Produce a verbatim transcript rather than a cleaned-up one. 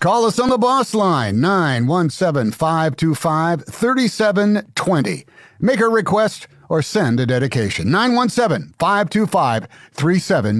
Call us on the boss line, nine one seven, five two five, three seven two zero. Make a request or send a dedication, nine one seven, five two five, three seven two zero.